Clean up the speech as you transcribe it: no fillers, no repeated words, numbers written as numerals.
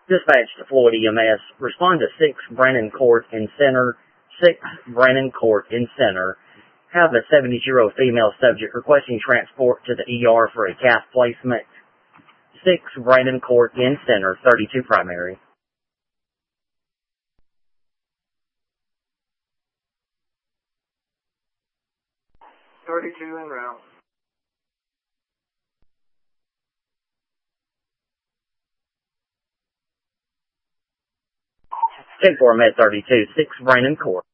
Dispatch to Floyd EMS. Respond to 6 Brannon Court in Center. 6 Brannon Court in Center. Have a 70-year-old female subject requesting transport to the ER for a calf placement. 6 Brannon Court in Center, 32 primary. En route. 10-4 Med 32, 6 Brannon Court.